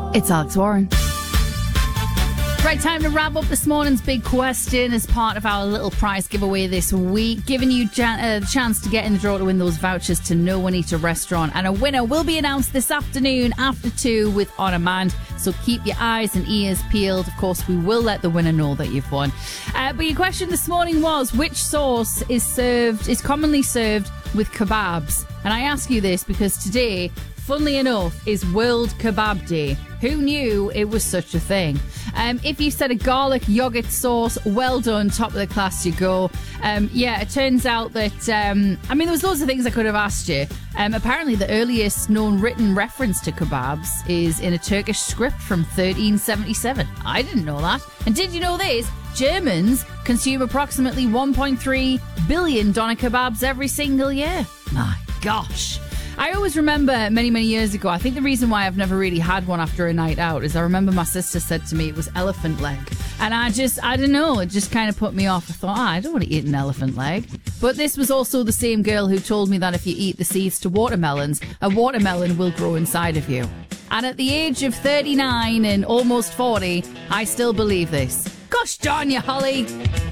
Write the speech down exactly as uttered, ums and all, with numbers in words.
It's Alex Warren. Right, time to wrap up this morning's big question as part of our little prize giveaway this week, giving you a uh, chance to get in the draw to win those vouchers to No One Eat a Restaurant, and a winner will be announced this afternoon after two with On Demand, so keep your eyes and ears peeled. Of course, we will let the winner know that you've won. Uh, but your question this morning was, which sauce is served is commonly served with kebabs? And I ask you this because today, funnily enough, is World Kebab Day. Who knew it was such a thing? Um, if you said a garlic yogurt sauce, well done, top of the class you go. Um, yeah, it turns out that, um, I mean, there was loads of things I could have asked you. Um, apparently, the earliest known written reference to kebabs is in a Turkish script from thirteen seventy-seven. I didn't know that. And did you know this? Germans consume approximately one point three billion doner kebabs every single year. My gosh. I always remember many, many years ago, I think the reason why I've never really had one after a night out is I remember my sister said to me it was elephant leg. And I just, I don't know, it just kind of put me off. I thought, ah, I don't want to eat an elephant leg. But this was also the same girl who told me that if you eat the seeds to watermelons, a watermelon will grow inside of you. And at the age of thirty-nine and almost forty, I still believe this. Gosh darn you, Holly.